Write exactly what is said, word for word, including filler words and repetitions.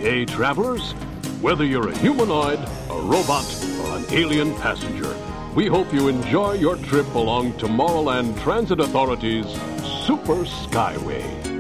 Hey, travelers, whether you're a humanoid, a robot, or an alien passenger, we hope you enjoy your trip along Tomorrowland Transit Authority's Super Skyway.